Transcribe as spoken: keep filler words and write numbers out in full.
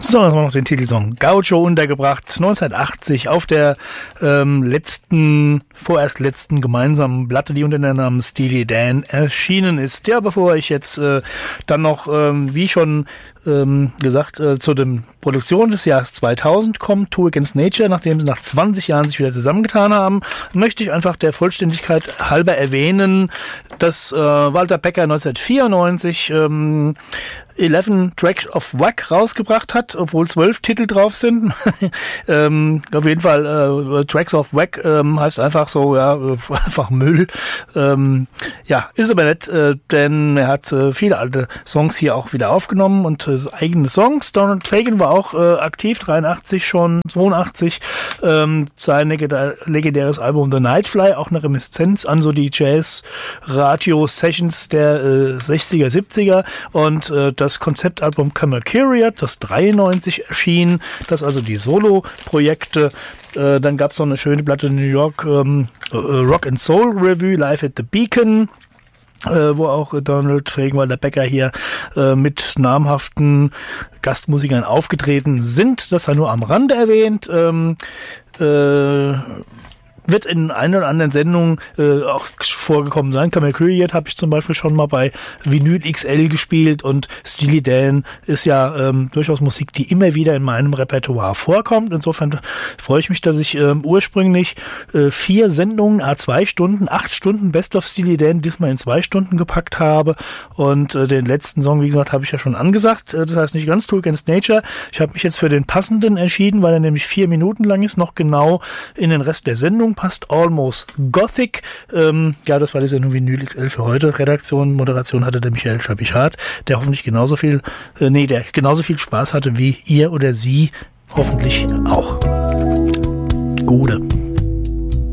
So, dann haben wir noch den Titelsong Gaucho untergebracht, neunzehnhundertachtzig auf der ähm, letzten, vorerst letzten gemeinsamen Platte, die unter dem Namen Steely Dan erschienen ist. Ja, bevor ich jetzt äh, dann noch, ähm, wie schon ähm, gesagt, äh, zu dem Produktion des Jahres zweitausend kommt, Two Against Nature, nachdem sie nach zwanzig Jahren sich wieder zusammengetan haben, möchte ich einfach der Vollständigkeit halber erwähnen, dass äh, Walter Becker neunzehnhundertvierundneunzig ähm, elf Tracks of Wack rausgebracht hat, obwohl zwölf Titel drauf sind. ähm, auf jeden Fall äh, Tracks of Wack ähm, heißt einfach so, ja, einfach Müll. Ähm, ja, ist aber nett, äh, denn er hat äh, viele alte Songs hier auch wieder aufgenommen und äh, eigene Songs. Donald Fagen war auch äh, aktiv, dreiundachtzig schon, zweiundachtzig. Ähm, sein legendäres Album The Nightfly, auch eine Reminiszenz an so die Jazz-Radio-Sessions der äh, sechziger, siebziger und äh, das Konzeptalbum Camel-Curiat, das dreiundneunzig erschien, das also die Solo-Projekte. Äh, dann gab es noch eine schöne Platte New York ähm, Rock and Soul Revue live at the Beacon, äh, wo auch Donald Fagen, Walter Becker hier äh, mit namhaften Gastmusikern aufgetreten sind. Das sei nur am Rande erwähnt. Ähm, äh, wird in einer oder anderen Sendung äh, auch vorgekommen sein. Camel-Curiat habe ich zum Beispiel schon mal bei Vinyl X L gespielt und Steely Dan ist ja ähm, durchaus Musik, die immer wieder in meinem Repertoire vorkommt. Insofern freue ich mich, dass ich ähm, ursprünglich äh, vier Sendungen, à zwei Stunden, acht Stunden Best of Steely Dan diesmal in zwei Stunden gepackt habe und äh, den letzten Song, wie gesagt, habe ich ja schon angesagt. Äh, das heißt nicht ganz Two Against Nature. Ich habe mich jetzt für den passenden entschieden, weil er nämlich vier Minuten lang ist, noch genau in den Rest der Sendung passt. Almost Gothic. Ähm, ja, das war die Sendung Vinyl X L für heute. Redaktion, Moderation hatte der Michael Schabichat, der hoffentlich genauso viel, äh, nee, der genauso viel Spaß hatte wie ihr oder sie hoffentlich auch. Gute.